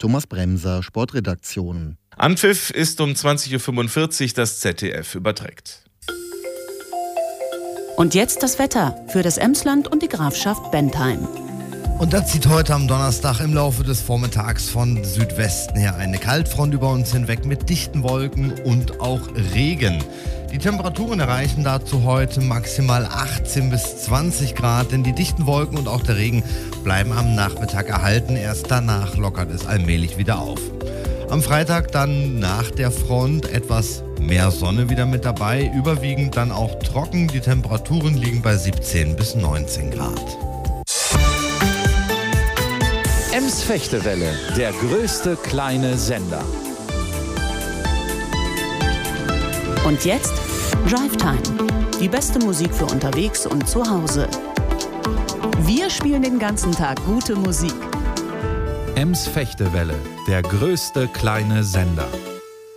Thomas Bremser, Sportredaktion. Anpfiff ist um 20.45 Uhr, das ZDF überträgt. Und jetzt das Wetter für das Emsland und die Grafschaft Bentheim. Und das zieht heute am Donnerstag im Laufe des Vormittags von Südwesten her eine Kaltfront über uns hinweg mit dichten Wolken und auch Regen. Die Temperaturen erreichen dazu heute maximal 18 bis 20 Grad, denn die dichten Wolken und auch der Regen bleiben am Nachmittag erhalten. Erst danach lockert es allmählich wieder auf. Am Freitag dann nach der Front etwas mehr Sonne wieder mit dabei, überwiegend dann auch trocken. Die Temperaturen liegen bei 17 bis 19 Grad. Ems-Fechtewelle, der größte kleine Sender. Und jetzt Drive Time, die beste Musik für unterwegs und zu Hause. Wir spielen den ganzen Tag gute Musik. Ems-Fechtewelle, der größte kleine Sender.